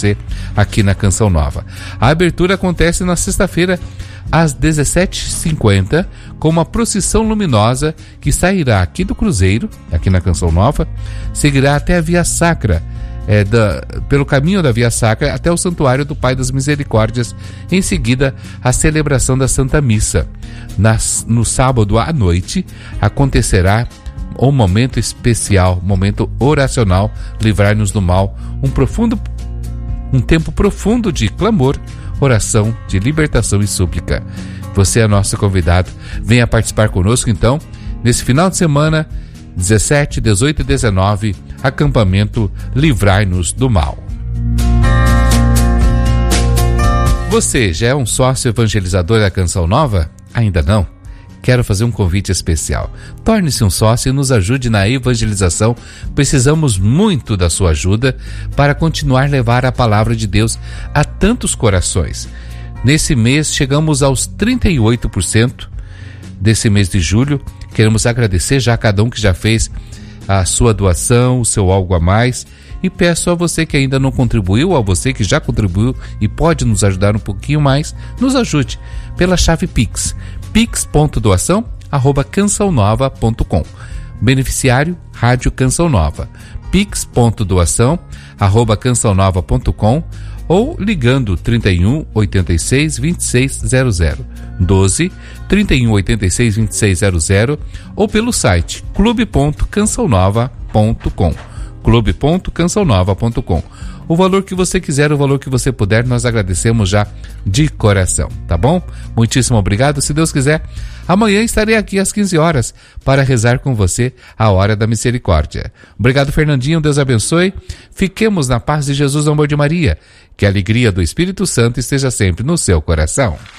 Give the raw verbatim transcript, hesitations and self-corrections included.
você aqui na Canção Nova. A abertura acontece na sexta-feira, às dezessete e cinquenta, com uma procissão luminosa que sairá aqui do Cruzeiro, aqui na Canção Nova, seguirá até a Via Sacra, é, da, pelo caminho da Via Sacra até o Santuário do Pai das Misericórdias, em seguida a celebração da Santa Missa. Nas, no sábado à noite acontecerá um momento especial, momento oracional, livrar-nos do mal, um profundo, um tempo profundo de clamor, oração, de libertação e súplica. Você é nosso convidado, venha participar conosco então, nesse final de semana, dezessete, dezoito e dezenove, acampamento Livrai-nos do Mal. Você já é um sócio evangelizador da Canção Nova? Ainda não? Quero fazer um convite especial. Torne-se um sócio e nos ajude na evangelização. Precisamos muito da sua ajuda para continuar a levar a palavra de Deus a tantos corações. Nesse mês chegamos aos trinta e oito por cento desse mês de julho. Queremos agradecer já a cada um que já fez a sua doação, o seu algo a mais, e peço a você que ainda não contribuiu, a você que já contribuiu e pode nos ajudar um pouquinho mais, nos ajude pela chave Pix, pix ponto doação arroba canção nova ponto com. Beneficiário, Rádio Canção Nova, pix ponto doação arroba canção nova ponto com, ou ligando trinta e um, oitenta e seis, vinte e seis zero zero, doze, trinta e um, oitenta e seis, vinte e seis zero zero, ou pelo site clube ponto canção nova ponto com, clube ponto canção nova ponto com. O valor que você quiser, o valor que você puder, nós agradecemos já de coração, tá bom? Muitíssimo obrigado. Se Deus quiser, amanhã estarei aqui às quinze horas para rezar com você a Hora da Misericórdia. Obrigado, Fernandinho. Deus abençoe. Fiquemos na paz de Jesus, no amor de Maria. Que a alegria do Espírito Santo esteja sempre no seu coração.